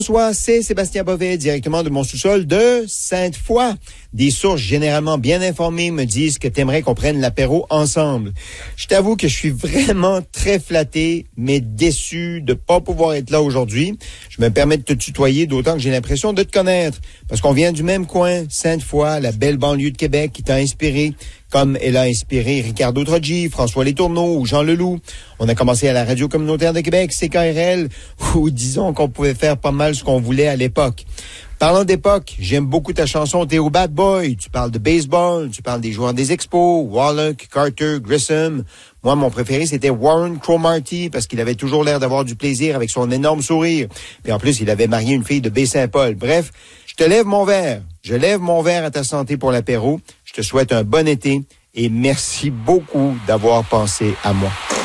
Bonsoir, c'est Sébastien Bovet, directement de mon sous-sol de Sainte-Foy. Des sources généralement bien informées me disent que t'aimerais qu'on prenne l'apéro ensemble. Je t'avoue que je suis vraiment très flatté, mais déçu de pas pouvoir être là aujourd'hui. Je me permets de te tutoyer, d'autant que j'ai l'impression de te connaître. Parce qu'on vient du même coin, Sainte-Foy, la belle banlieue de Québec qui t'a inspiré, comme elle a inspiré Ricardo Troggi, François Letourneau ou Jean Leloup. On a commencé à la Radio communautaire de Québec, CKRL, où disons qu'on pouvait faire pas mal ce qu'on voulait à l'époque. Parlant d'époque, j'aime beaucoup ta chanson T'es au Bad Boy. Tu parles de baseball, tu parles des joueurs des Expos, Wallach, Carter, Grissom. Moi, mon préféré, c'était Warren Cromartie, parce qu'il avait toujours l'air d'avoir du plaisir avec son énorme sourire. Puis en plus, il avait marié une fille de Baie-Saint-Paul. Bref, je te lève mon verre. Je lève mon verre à ta santé pour l'apéro. Je te souhaite un bon été et merci beaucoup d'avoir pensé à moi.